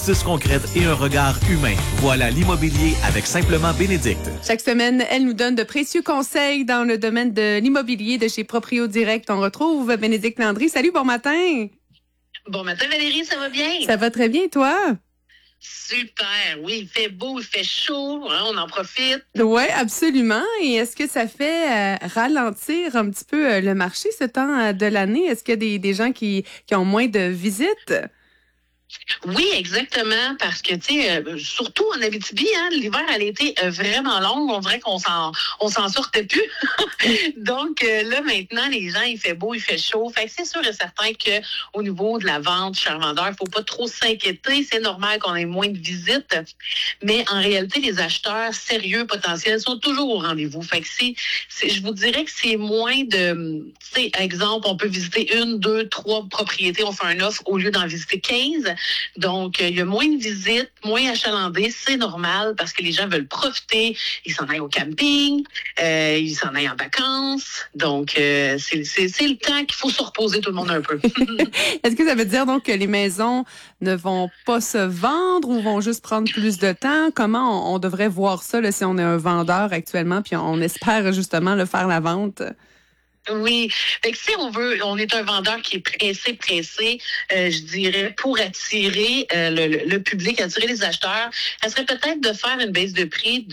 astuces concrètes et un regard humain. Voilà l'immobilier avec Simplement Bénédicte. Chaque semaine, elle nous donne de précieux conseils dans le domaine de l'immobilier de chez Proprio Direct. On retrouve Bénédicte Landry. Salut, bon matin. Bon matin Valérie, ça va bien? Ça va très bien, toi? Super, oui, il fait beau, il fait chaud, hein, on en profite. Oui, absolument. Et est-ce que ça fait ralentir un petit peu le marché ce temps de l'année? Est-ce qu'il y a des gens qui ont moins de visites? Oui, exactement, parce que, tu sais, surtout en Abitibi, hein, l'hiver, elle a été vraiment longue. On dirait qu'on s'en sortait plus. Donc, là, maintenant, les gens, il fait beau, il fait chaud. Fait que c'est sûr et certain qu'au niveau de la vente, cher vendeur, il faut pas trop s'inquiéter. C'est normal qu'on ait moins de visites. Mais en réalité, les acheteurs sérieux, potentiels, sont toujours au rendez-vous. Fait que je vous dirais que c'est moins de, tu sais, exemple, on peut visiter 1, 2, 3 propriétés. On fait un offre au lieu d'en visiter 15. Donc, il y a moins de visites, moins achalandés, c'est normal parce que les gens veulent profiter, ils s'en aillent au camping, ils s'en aillent en vacances. Donc, c'est le temps qu'il faut se reposer tout le monde un peu. Est-ce que ça veut dire donc que les maisons ne vont pas se vendre ou vont juste prendre plus de temps? Comment on devrait voir ça là, si on est un vendeur actuellement puis on espère justement le faire la vente? Oui. Fait que si on est un vendeur qui est pressé, je dirais, pour attirer le public, attirer les acheteurs, ça serait peut-être de faire une baisse de prix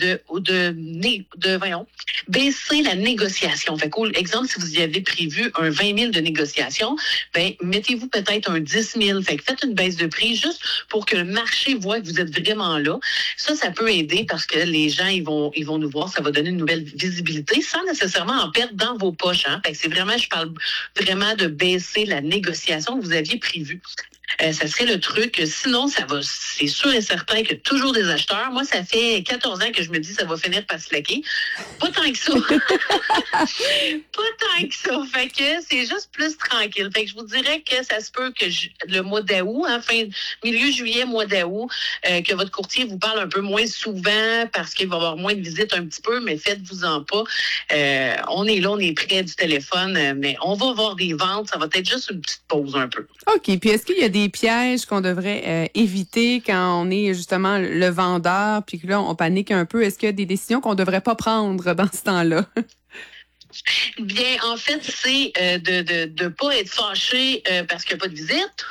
baisser la négociation. Fait que, exemple, si vous y avez prévu un 20 000 de négociation, ben, mettez-vous peut-être un 10 000. Fait que faites une baisse de prix juste pour que le marché voit que vous êtes vraiment là. Ça peut aider parce que les gens, ils vont nous voir, ça va donner une nouvelle visibilité sans nécessairement en perdre dans vos poches, hein. Fait que je parle vraiment de baisser la négociation que vous aviez prévue. Ça serait le truc. Sinon, c'est sûr et certain que toujours des acheteurs. Moi, ça fait 14 ans que je me dis ça va finir par se laquer. Pas tant que ça. Pas tant que ça. Fait que c'est juste plus tranquille. Fait que je vous dirais que ça se peut que le mois d'août, hein, milieu juillet, mois d'août, que votre courtier vous parle un peu moins souvent parce qu'il va y avoir moins de visites un petit peu, mais faites-vous-en pas. On est là, on est près du téléphone, mais on va avoir des ventes. Ça va être juste une petite pause un peu. OK. Puis est-ce qu'il y a des pièges qu'on devrait éviter quand on est justement le vendeur puis que là, on panique un peu? Est-ce qu'il y a des décisions qu'on devrait pas prendre dans ce temps-là? Bien, en fait, c'est de pas être fâché parce qu'il n'y a pas de visite.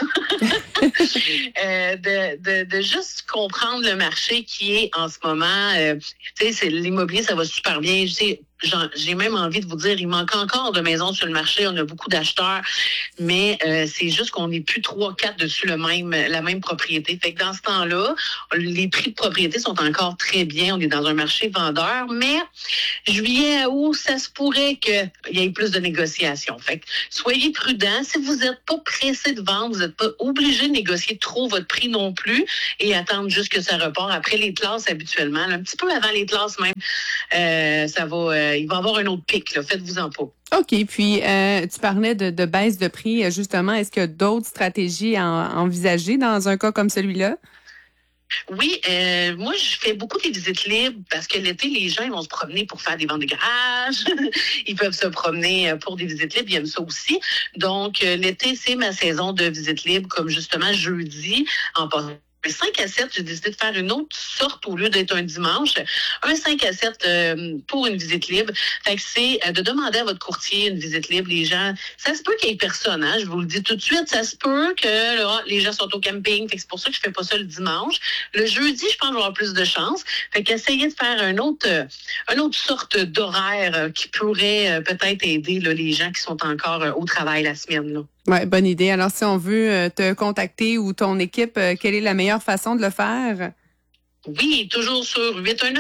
de juste comprendre le marché qui est en ce moment. Tu sais, c'est l'immobilier, ça va super bien. J'ai même envie de vous dire, il manque encore de maisons sur le marché. On a beaucoup d'acheteurs, mais c'est juste qu'on n'est plus 3-4 dessus la même propriété. Fait que dans ce temps-là, les prix de propriété sont encore très bien. On est dans un marché vendeur, mais juillet à août, ça se pourrait qu'il y ait plus de négociations. Fait que soyez prudents. Si vous n'êtes pas pressé de vendre, vous n'êtes pas obligé de négocier trop votre prix non plus et attendre juste que ça repart après les classes habituellement. Là, un petit peu avant les classes même, il va y avoir un autre pic. Là. Faites-vous-en pas. OK. Puis, tu parlais de baisse de prix. Justement, est-ce qu'il y a d'autres stratégies à envisager dans un cas comme celui-là? Oui, moi, je fais beaucoup des visites libres parce que l'été, les gens ils vont se promener pour faire des ventes de garage. Ils peuvent se promener pour des visites libres. Ils aiment ça aussi. Donc, l'été, c'est ma saison de visites libres, comme justement jeudi, en passant. 5 à 7, j'ai décidé de faire une autre sorte au lieu d'être un dimanche. Un 5 à 7 pour une visite libre. Fait que c'est de demander à votre courtier une visite libre. Les gens, ça se peut qu'il y ait personne, hein, je vous le dis tout de suite. Ça se peut que là, les gens sont au camping. Fait que c'est pour ça que je fais pas ça le dimanche. Le jeudi, je pense que je vais avoir plus de chance. Fait qu'essayez de faire une autre sorte d'horaire qui pourrait peut-être aider là, les gens qui sont encore au travail la semaine. Là. Ouais, bonne idée. Alors, si on veut te contacter ou ton équipe, quelle est la meilleure façon de le faire? Oui, toujours sur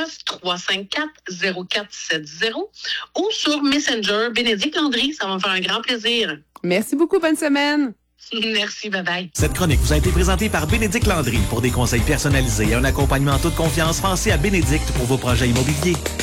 819-354-0470 ou sur Messenger, Bénédicte Landry. Ça va me faire un grand plaisir. Merci beaucoup. Bonne semaine. Merci, bye-bye. Cette chronique vous a été présentée par Bénédicte Landry. Pour des conseils personnalisés et un accompagnement en toute confiance, pensez à Bénédicte pour vos projets immobiliers.